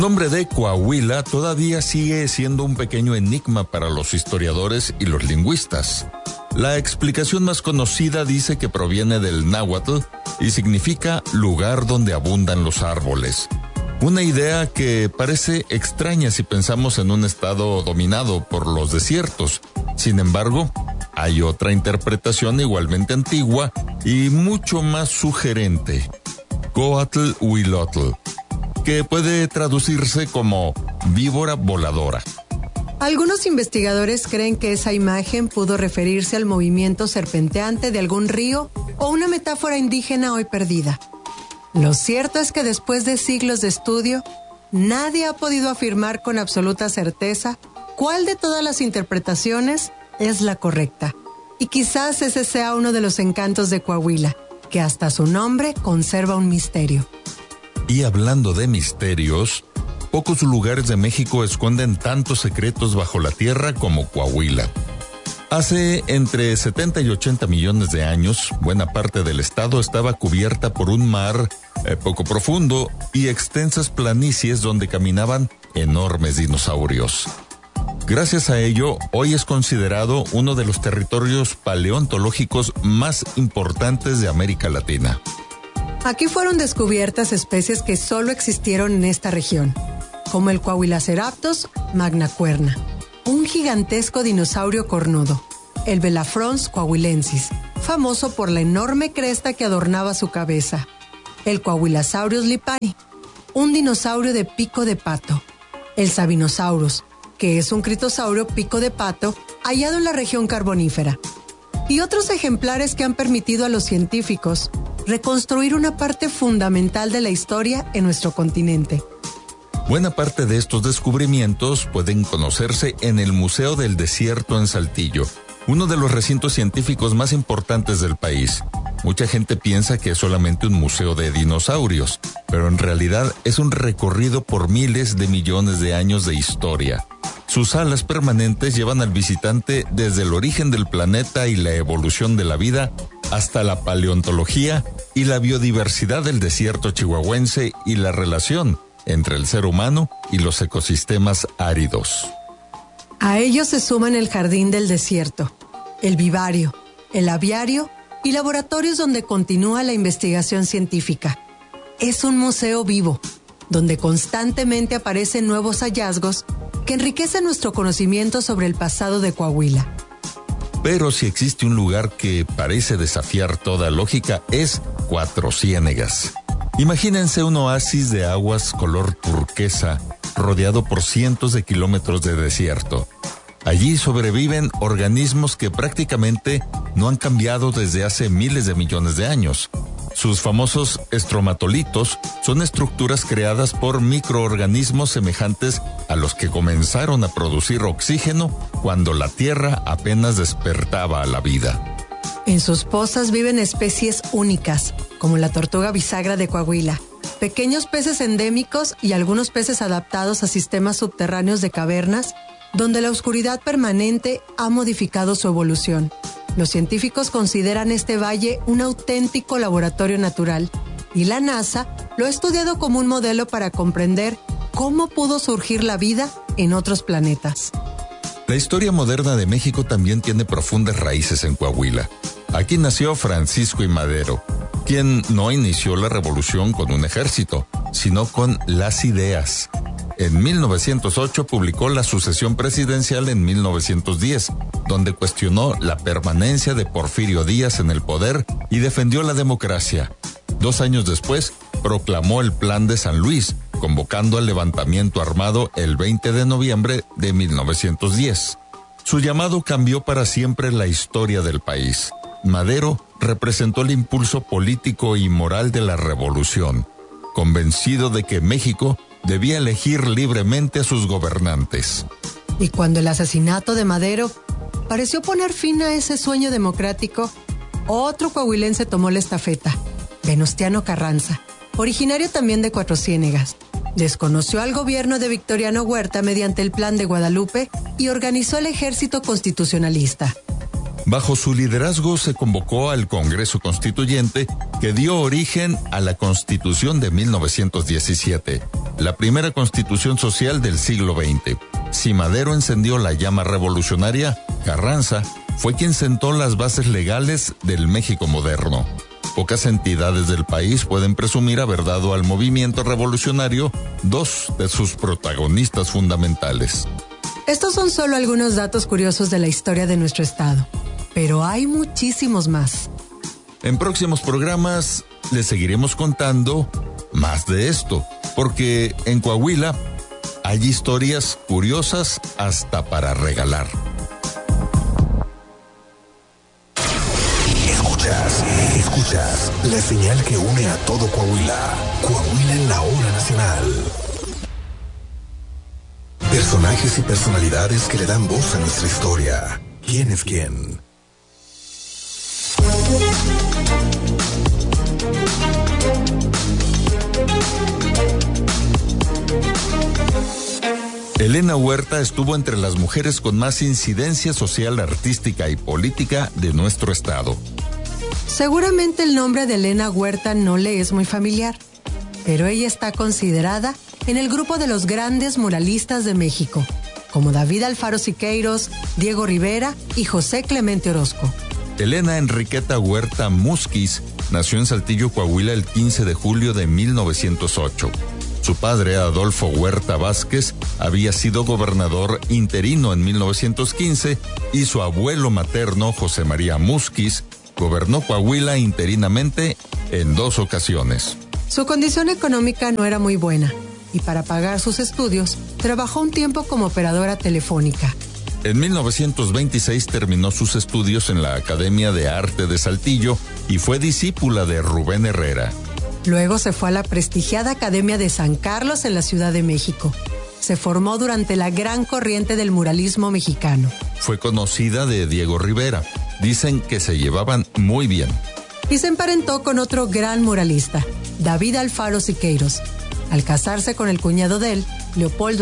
El nombre de Coahuila todavía sigue siendo un pequeño enigma para los historiadores y los lingüistas. La explicación más conocida dice que proviene del náhuatl y significa lugar donde abundan los árboles. Una idea que parece extraña si pensamos en un estado dominado por los desiertos. Sin embargo, hay otra interpretación igualmente antigua y mucho más sugerente. Coatl Huilotl, que puede traducirse como víbora voladora. Algunos investigadores creen que esa imagen pudo referirse al movimiento serpenteante de algún río o una metáfora indígena hoy perdida. Lo cierto es que después de siglos de estudio, nadie ha podido afirmar con absoluta certeza cuál de todas las interpretaciones es la correcta. Y quizás ese sea uno de los encantos de Coahuila, que hasta su nombre conserva un misterio. Y hablando de misterios, pocos lugares de México esconden tantos secretos bajo la tierra como Coahuila. Hace entre 70 y 80 millones de años, buena parte del estado estaba cubierta por un mar poco profundo y extensas planicies donde caminaban enormes dinosaurios. Gracias a ello, hoy es considerado uno de los territorios paleontológicos más importantes de América Latina. Aquí fueron descubiertas especies que solo existieron en esta región, como el Coahuilaceraptos magnacuerna, un gigantesco dinosaurio cornudo, el Belafrons coahuilensis, famoso por la enorme cresta que adornaba su cabeza, el Coahuilasaurus lipari, un dinosaurio de pico de pato, el Sabinosaurus, que es un critosaurio pico de pato hallado en la región carbonífera, y otros ejemplares que han permitido a los científicos reconstruir una parte fundamental de la historia en nuestro continente. Buena parte de estos descubrimientos pueden conocerse en el Museo del Desierto en Saltillo, uno de los recintos científicos más importantes del país. Mucha gente piensa que es solamente un museo de dinosaurios, pero en realidad es un recorrido por miles de millones de años de historia. Sus salas permanentes llevan al visitante desde el origen del planeta y la evolución de la vida hasta la paleontología y la biodiversidad del desierto chihuahuense y la relación entre el ser humano y los ecosistemas áridos. A ellos se suman el Jardín del Desierto, el vivario, el aviario y laboratorios donde continúa la investigación científica. Es un museo vivo, donde constantemente aparecen nuevos hallazgos que enriquecen nuestro conocimiento sobre el pasado de Coahuila. Pero si existe un lugar que parece desafiar toda lógica, es Cuatro Ciénegas. Imagínense un oasis de aguas color turquesa, rodeado por cientos de kilómetros de desierto. Allí sobreviven organismos que prácticamente no han cambiado desde hace miles de millones de años. Sus famosos estromatolitos son estructuras creadas por microorganismos semejantes a los que comenzaron a producir oxígeno cuando la Tierra apenas despertaba a la vida. En sus pozas viven especies únicas, como la tortuga bisagra de Coahuila, pequeños peces endémicos y algunos peces adaptados a sistemas subterráneos de cavernas, donde la oscuridad permanente ha modificado su evolución. Los científicos consideran este valle un auténtico laboratorio natural y la NASA lo ha estudiado como un modelo para comprender cómo pudo surgir la vida en otros planetas. La historia moderna de México también tiene profundas raíces en Coahuila. Aquí nació Francisco I. Madero, quien no inició la revolución con un ejército, sino con las ideas. En 1908 publicó La Sucesión Presidencial en 1910, donde cuestionó la permanencia de Porfirio Díaz en el poder y defendió la democracia. 2 años después, proclamó el Plan de San Luis, convocando al levantamiento armado el 20 de noviembre de 1910. Su llamado cambió para siempre la historia del país. Madero representó el impulso político y moral de la revolución, convencido de que México debía elegir libremente a sus gobernantes. Y cuando el asesinato de Madero pareció poner fin a ese sueño democrático, otro coahuilense tomó la estafeta, Venustiano Carranza, originario también de Cuatro Ciénegas. Desconoció al gobierno de Victoriano Huerta mediante el Plan de Guadalupe y organizó el ejército constitucionalista. Bajo su liderazgo se convocó al Congreso Constituyente que dio origen a la Constitución de 1917, la primera constitución social del siglo XX. Si Madero encendió la llama revolucionaria, Carranza fue quien sentó las bases legales del México moderno. Pocas entidades del país pueden presumir haber dado al movimiento revolucionario dos de sus protagonistas fundamentales. Estos son solo algunos datos curiosos de la historia de nuestro estado, pero hay muchísimos más. En próximos programas les seguiremos contando más de esto, porque en Coahuila hay historias curiosas hasta para regalar. Escuchas la señal que une a todo Coahuila. Coahuila en la hora nacional. Personajes y personalidades que le dan voz a nuestra historia. ¿Quién es quién? Elena Huerta estuvo entre las mujeres con más incidencia social, artística y política de nuestro estado. Seguramente el nombre de Elena Huerta no le es muy familiar, pero ella está considerada en el grupo de los grandes muralistas de México, como David Alfaro Siqueiros, Diego Rivera y José Clemente Orozco. Elena Enriqueta Huerta Musquiz nació en Saltillo, Coahuila, el 15 de julio de 1908. Su padre, Adolfo Huerta Vázquez, había sido gobernador interino en 1915 y su abuelo materno, José María Musquiz, gobernó Coahuila interinamente en 2 ocasiones. Su condición económica no era muy buena y para pagar sus estudios trabajó un tiempo como operadora telefónica. En 1926 terminó sus estudios en la Academia de Arte de Saltillo y fue discípula de Rubén Herrera. Luego se fue a la prestigiada Academia de San Carlos en la Ciudad de México. Se formó durante la gran corriente del muralismo mexicano. Fue conocida de Diego Rivera. Dicen que se llevaban muy bien. Y se emparentó con otro gran muralista, David Alfaro Siqueiros. Al casarse con el cuñado de él, Leopoldo